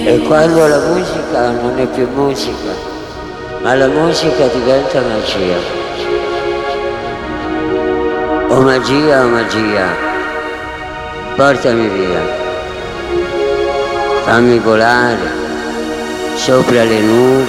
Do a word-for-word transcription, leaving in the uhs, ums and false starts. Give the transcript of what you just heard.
E quando la musica non è più musica, ma la musica diventa magia. O magia o magia, portami via, fammi volare sopra le nubi.